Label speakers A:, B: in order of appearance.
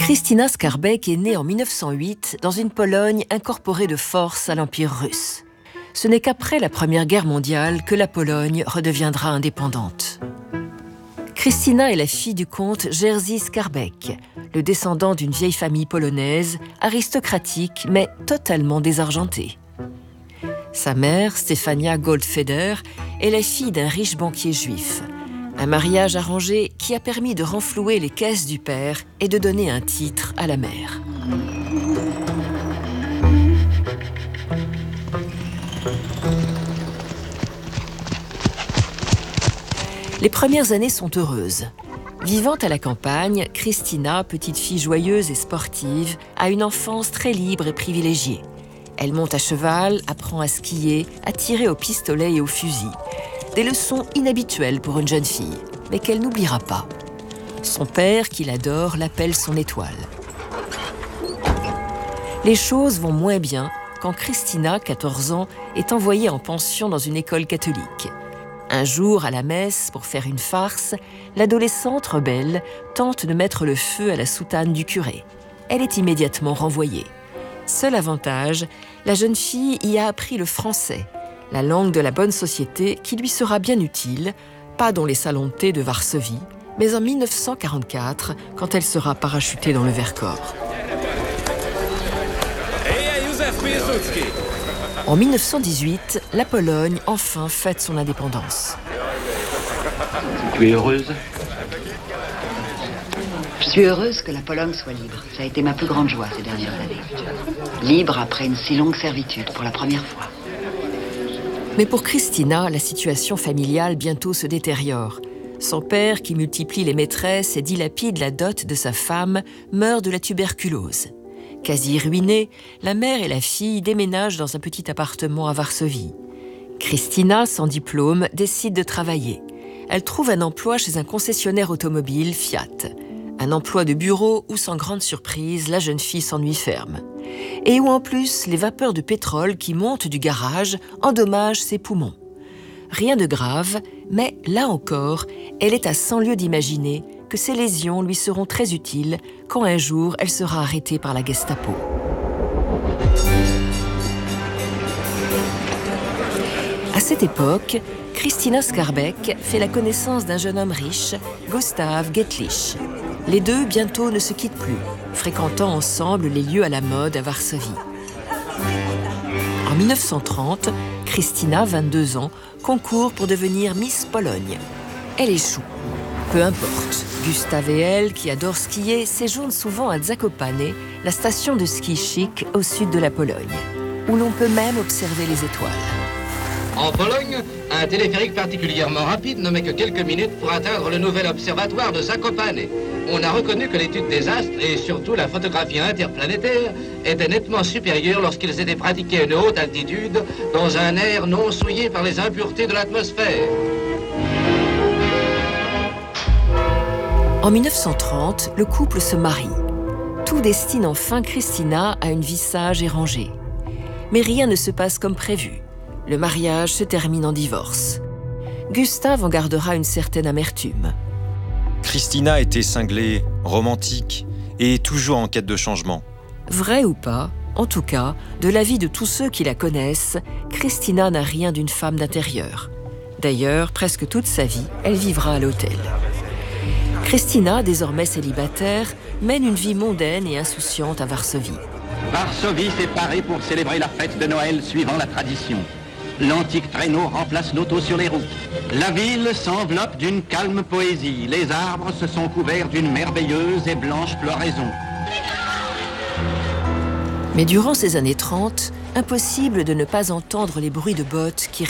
A: Krystyna Skarbek est née en 1908 dans une Pologne incorporée de force à l'Empire russe. Ce n'est qu'après la Première Guerre mondiale que la Pologne redeviendra indépendante. Krystyna est la fille du comte Jerzy Skarbek, le descendant d'une vieille famille polonaise, aristocratique mais totalement désargentée. Sa mère, Stefania Goldfeder, est la fille d'un riche banquier juif. Un mariage arrangé qui a permis de renflouer les caisses du père et de donner un titre à la mère. Les premières années sont heureuses. Vivant à la campagne, Krystyna, petite fille joyeuse et sportive, a une enfance très libre et privilégiée. Elle monte à cheval, apprend à skier, à tirer au pistolet et au fusil. Des leçons inhabituelles pour une jeune fille, mais qu'elle n'oubliera pas. Son père, qui l'adore, l'appelle son étoile. Les choses vont moins bien quand Krystyna, 14 ans, est envoyée en pension dans une école catholique. Un jour, à la messe, pour faire une farce, l'adolescente rebelle tente de mettre le feu à la soutane du curé. Elle est immédiatement renvoyée. Seul avantage, la jeune fille y a appris le français, la langue de la bonne société qui lui sera bien utile, pas dans les salons de thé de Varsovie, mais en 1944, quand elle sera parachutée dans le Vercors. En 1918, la Pologne, enfin, fête son indépendance.
B: Tu es heureuse ?
C: Je suis heureuse que la Pologne soit libre. Ça a été ma plus grande joie ces dernières années. Libre après une si longue servitude, pour la première fois.
A: Mais pour Krystyna, la situation familiale bientôt se détériore. Son père, qui multiplie les maîtresses et dilapide la dot de sa femme, meurt de la tuberculose. Quasi ruinée, la mère et la fille déménagent dans un petit appartement à Varsovie. Krystyna, sans diplôme, décide de travailler. Elle trouve un emploi chez un concessionnaire automobile, Fiat. Un emploi de bureau où, sans grande surprise, la jeune fille s'ennuie ferme. Et où, en plus, les vapeurs de pétrole qui montent du garage endommagent ses poumons. Rien de grave, mais là encore, elle est à 100 lieues d'imaginer que ces lésions lui seront très utiles quand un jour elle sera arrêtée par la Gestapo. À cette époque, Krystyna Skarbek fait la connaissance d'un jeune homme riche, Gustav Gettlich. Les deux bientôt ne se quittent plus, fréquentant ensemble les lieux à la mode à Varsovie. En 1930, Krystyna, 22 ans, concourt pour devenir Miss Pologne. Elle échoue. Peu importe, Gustav et elle, qui adorent skier, séjournent souvent à Zakopane, la station de ski chic au sud de la Pologne, où l'on peut même observer les étoiles.
D: En Pologne, un téléphérique particulièrement rapide ne met que quelques minutes pour atteindre le nouvel observatoire de Zakopane. On a reconnu que l'étude des astres et surtout la photographie interplanétaire étaient nettement supérieures lorsqu'ils étaient pratiqués à une haute altitude dans un air non souillé par les impuretés de l'atmosphère.
A: En 1930, le couple se marie. Tout destine enfin Krystyna à une vie sage et rangée. Mais rien ne se passe comme prévu. Le mariage se termine en divorce. Gustav en gardera une certaine amertume.
E: Krystyna était cinglée, romantique et toujours en quête de changement.
A: Vrai ou pas, en tout cas, de l'avis de tous ceux qui la connaissent, Krystyna n'a rien d'une femme d'intérieur. D'ailleurs, presque toute sa vie, elle vivra à l'hôtel. Krystyna, désormais célibataire, mène une vie mondaine et insouciante à Varsovie.
B: Varsovie s'est parée pour célébrer la fête de Noël suivant la tradition. L'antique traîneau remplace l'auto sur les routes. La ville s'enveloppe d'une calme poésie. Les arbres se sont couverts d'une merveilleuse et blanche floraison.
A: Mais durant ces années 30, impossible de ne pas entendre les bruits de bottes qui